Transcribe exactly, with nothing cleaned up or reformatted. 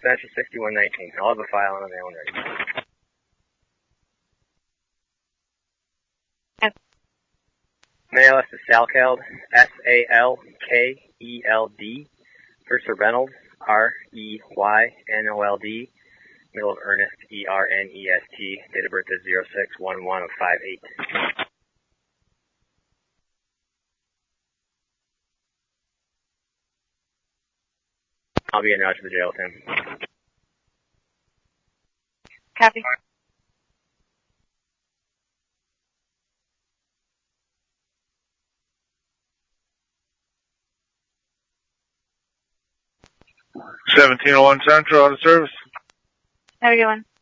Dispatcher sixty-one nineteen. I'll have a file on my own ready. Yes. Mail us to Salkeld, S A L K E L D. First for Reynolds, R E Y N O L D. Middle of Ernest, E R N E S T. Date of birth is zero six one one of five eight. I'll be in route to the jail with him. Copy. seventeen oh one Central, out of service. How are you doing?